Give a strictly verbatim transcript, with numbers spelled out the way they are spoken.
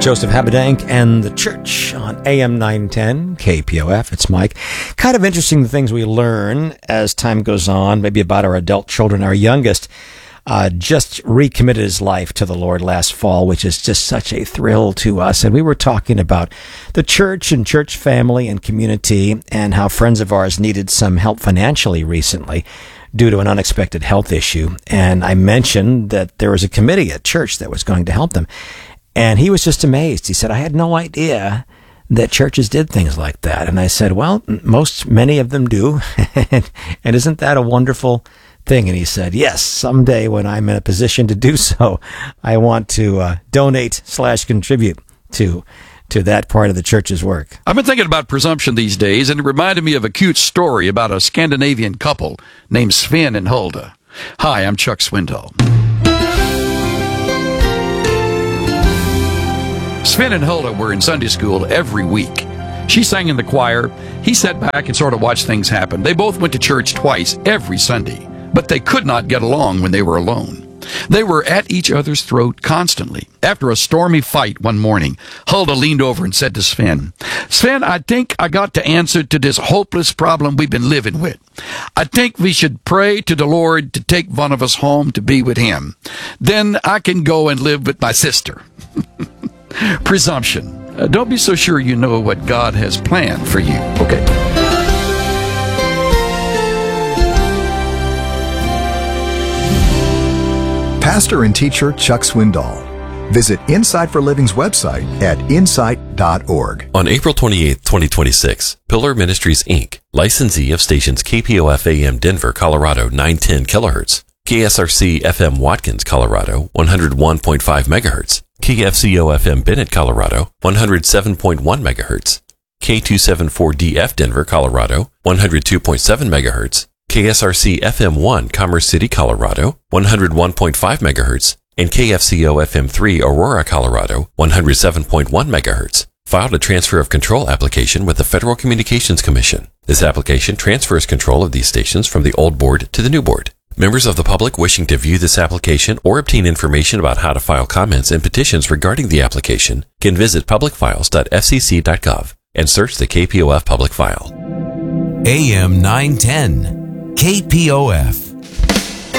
Joseph Habedank and the Church on A M nine ten K P O F. It's Mike. Kind of interesting the things we learn as time goes on, maybe about our adult children. Our youngest uh, just recommitted his life to the Lord last fall, which is just such a thrill to us. And we were talking about the church and church family and community and how friends of ours needed some help financially recently due to an unexpected health issue. And I mentioned that there was a committee at church that was going to help them. And he was just amazed. He said, I had no idea that churches did things like that. And I said, well, most, many of them do. and, and isn't that a wonderful thing? And he said, yes, someday when I'm in a position to do so, I want to uh, donate slash contribute to to that part of the church's work. I've been thinking about presumption these days, and it reminded me of a cute story about a Scandinavian couple named Sven and Hulda. Hi, I'm Chuck Swindoll. Sven and Hulda were in Sunday school every week. She sang in the choir. He sat back and sort of watched things happen. They both went to church twice every Sunday, but they could not get along when they were alone. They were at each other's throat constantly. After a stormy fight one morning, Hulda leaned over and said to Sven, Sven, I think I got the answer to this hopeless problem we've been living with. I think we should pray to the Lord to take one of us home to be with him. Then I can go and live with my sister. Presumption. Uh, don't be so sure you know what God has planned for you. Okay. Pastor and teacher Chuck Swindoll. Visit Insight for Living's website at insight dot org. On April twenty-eighth, twenty twenty-six, Pillar Ministries, Incorporated, licensee of stations K P O F A M Denver, Colorado, nine ten kilohertz, K S R C F M Watkins, Colorado, one hundred one point five megahertz, K F C O F M Bennett, Colorado, one hundred seven point one megahertz, K two seventy-four D F Denver, Colorado, one hundred two point seven megahertz, K S R C F M one Commerce City, Colorado, one hundred one point five megahertz, and K F C O F M three Aurora, Colorado, one hundred seven point one megahertz, filed a transfer of control application with the Federal Communications Commission. This application transfers control of these stations from the old board to the new board. Members of the public wishing to view this application or obtain information about how to file comments and petitions regarding the application can visit public files dot f c c dot gov and search the K P O F public file. A M nine ten, K P O F.